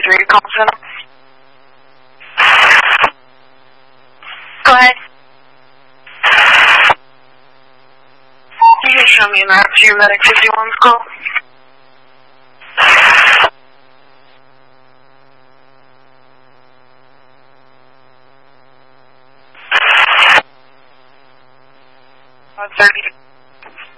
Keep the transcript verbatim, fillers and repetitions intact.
three call center. Go ahead. You can show me a map to your Medic fifty-one's call. thirty.